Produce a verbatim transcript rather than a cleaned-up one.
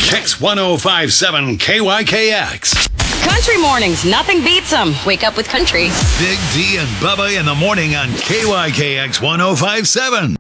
Kix one oh five seven K Y K X. Country mornings, nothing beats them. Wake up with country. Big D and Bubba in the morning on K Y K X one oh five seven.